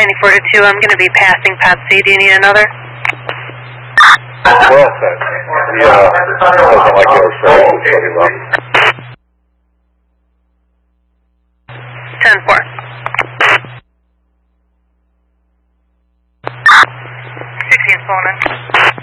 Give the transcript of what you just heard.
9042, I'm going to be passing Pat C. Do you need another? Well said. Yeah, doesn't like your service, pretty well. 10-4. 16's pulling in.